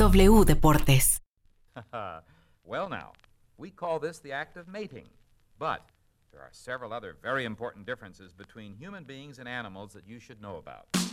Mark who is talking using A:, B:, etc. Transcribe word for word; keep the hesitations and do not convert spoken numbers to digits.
A: W Deportes.
B: Well now, we call this the act of mating, but there are several other very important differences between human beings and animals that you should know about.